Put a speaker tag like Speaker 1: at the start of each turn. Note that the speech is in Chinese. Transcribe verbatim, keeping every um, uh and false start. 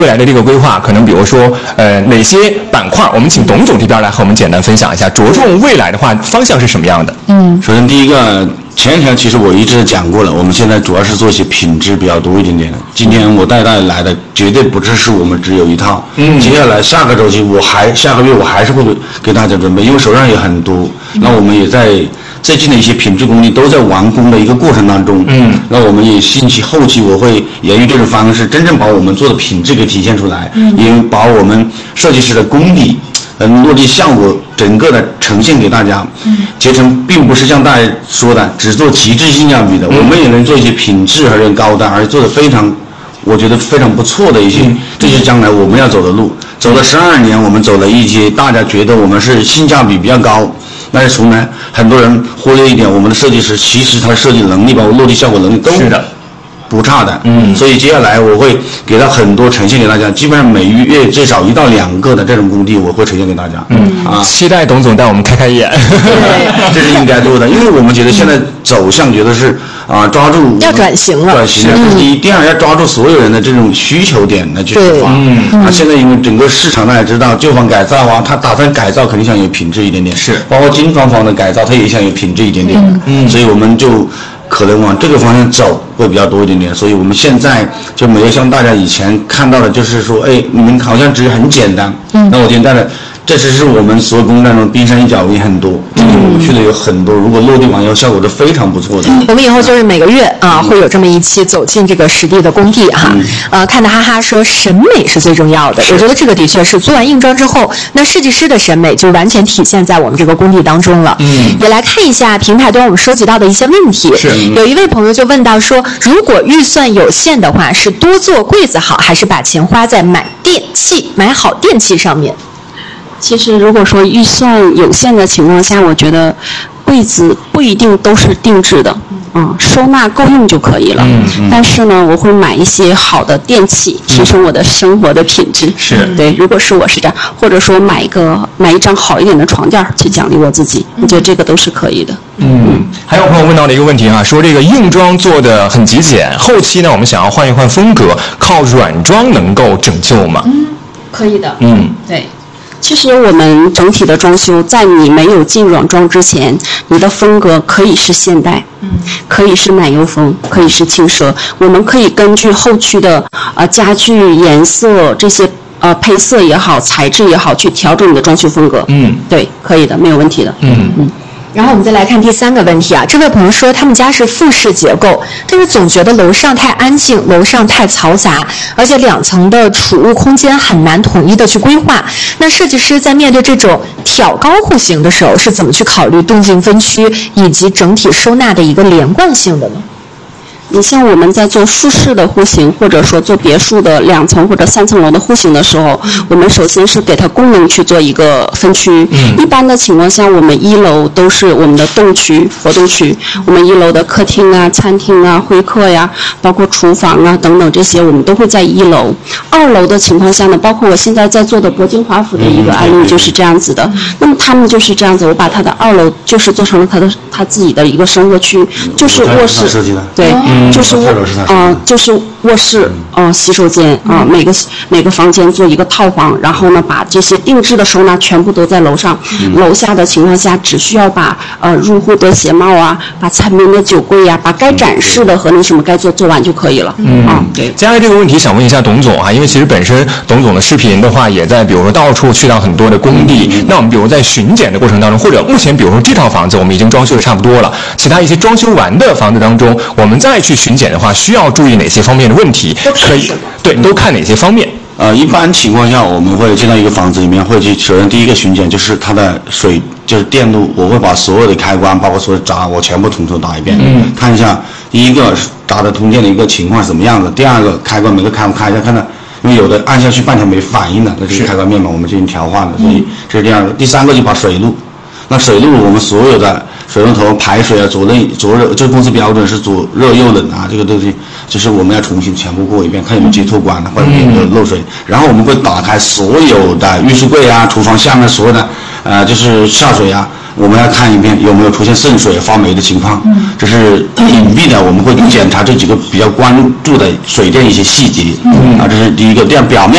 Speaker 1: 未来的这个规划，可能比如说呃哪些板块，我们请董总这边来和我们简单分享一下，着重未来的话方向是什么样的？
Speaker 2: 嗯，
Speaker 3: 首先第一个，前一条其实我一直讲过了，我们现在主要是做一些品质比较多一点点的。今天我带大家来的绝对不只是我们只有一套，嗯，接下来下个周期我还下个月我还是会给大家准备，因为手上也很多，那我们也在最近的一些品质工艺都在完工的一个过程当中，嗯，那我们也近期后期我会沿用这种方式，真正把我们做的品质给体现出来，嗯，也把我们设计师的功底。嗯，落地效果整个的呈现给大家，嗯，捷成并不是像大家说的只做极致性价比的，嗯，我们也能做一些品质而且高端，而且做的非常，我觉得非常不错的一些，嗯，这是将来我们要走的路。走了十二年，我们走了一些大家觉得我们是性价比比较高，但是从来很多人忽略一点，我们的设计师其实他的设计能力包括落地效果能力都是的。不差的，嗯，所以接下来我会给到很多呈现给大家，基本上每月最少一到两个的这种工地我会呈现给大家，嗯啊，
Speaker 1: 期待董总带我们开开眼，
Speaker 3: 对，这是应该做的，因为我们觉得现在走向觉得是啊抓住
Speaker 2: 要转型了，
Speaker 3: 转型了，这是第一，第二要抓住所有人的这种需求点的去出发，嗯啊，现在因为整个市场大家知道旧房改造啊，他打算改造肯定想有品质一点点，
Speaker 1: 是，
Speaker 3: 包括精装房的改造，他也想有品质一点点，嗯，所以我们就。可能往这个方向走会比较多一点点，所以我们现在就没有像大家以前看到的，就是说，哎，你们好像只是很简单。嗯。那我今天带的，这只是我们所有工作当中冰山一角也很多，嗯，我们去的有很多，如果落地完以后效果都非常不错的。
Speaker 2: 嗯，我们以后就是每个月啊、嗯、会有这么一期走进这个实地的工地哈，嗯、呃，看到哈哈说审美是最重要的，我觉得这个的确是做完硬装之后，那设计师的审美就完全体现在我们这个工地当中了。嗯，也来看一下平台端我们收集到的一些问题。是。有一位朋友就问到说，如果预算有限的话，是多做柜子好，还是把钱花在买电器、买好电器上面？
Speaker 4: 其实如果说预算有限的情况下，我觉得柜子不一定都是定制的，嗯，收纳够用就可以了。嗯嗯、但是呢，我会买一些好的电器，提升我的生活的品质。是、嗯、对，如果是我是这样，或者说买一个买一张好一点的床垫去奖励我自己，我觉得这个都是可以的。
Speaker 1: 嗯，嗯还有朋友问到了一个问题啊，说这个硬装做的很极简，后期呢我们想要换一换风格，靠软装能够拯救吗？
Speaker 4: 嗯，可以的。
Speaker 1: 嗯，
Speaker 4: 对。其实我们整体的装修，在你没有进软装之前，你的风格可以是现代，嗯，可以是奶油风，可以是轻奢。我们可以根据后期的呃家具颜色这些呃配色也好，材质也好，去调整你的装修风格。嗯，对，可以的，没有问题的。
Speaker 1: 嗯嗯。
Speaker 2: 然后我们再来看第三个问题啊，这位朋友说他们家是复式结构，但是总觉得楼上太安静，楼上太嘈杂，而且两层的储物空间很难统一的去规划。那设计师在面对这种挑高户型的时候，是怎么去考虑动静分区以及整体收纳的一个连贯性的呢？
Speaker 4: 你像我们在做复式的户型，或者说做别墅的两层或者三层楼的户型的时候，我们首先是给它功能去做一个分区。嗯、一般的情况下，我们一楼都是我们的动区、活动区，我们一楼的客厅啊、餐厅啊、会客呀，包括厨房啊等等这些，我们都会在一楼。二楼的情况下呢，包括我现在在做的铂金华府的一个案例就是这样子的。嗯、那么他们就是这样子，我把他的二楼就是做成了他的他自己的一个生活区，就是卧室，对。嗯就是卧，呃，就是卧室，呃，洗手间，啊、呃，每个每个房间做一个套房，然后呢，把这些定制的收纳全部都在楼上，嗯、楼下的情况下，只需要把呃入户的鞋帽啊，把餐边的酒柜呀、啊，把该展示的和那什么该做做完就可以了。嗯，啊，对。
Speaker 1: 接下来这个问题想问一下董总啊，因为其实本身董总的视频的话，也在比如说到处去到很多的工地，嗯、那我们比如在巡检的过程当中，或者目前比如说这套房子我们已经装修的差不多了，其他一些装修完的房子当中，我们再去巡检的话，需要注意哪些方面的问题？可以，对，都看哪些方面？
Speaker 3: 呃，一般情况下，我们会进到一个房子里面，会去首先第一个巡检就是它的水，就是电路，我会把所有的开关，包括所有的闸，我全部统筹打一遍，嗯，看一下第一个闸的通电的一个情况是怎么样的，第二个开关每个开关开一下，看看，因为有的按下去半天没反应的，那是开关面板我们进行调换的，所以这是第二个。第三个就把水路，那水路我们所有的水龙头排水啊，左热左热，这个公司标准是左热右冷啊，这个东西就是我们要重新全部过一遍，看有没有接头管或者有没有漏水。然后我们会打开所有的浴室柜啊、厨房下面所有的呃就是下水啊，我们要看一遍有没有出现渗水、发霉的情况。这是隐蔽的，我们会检查这几个比较关注的水电一些细节。啊，这是第一个。第二，表面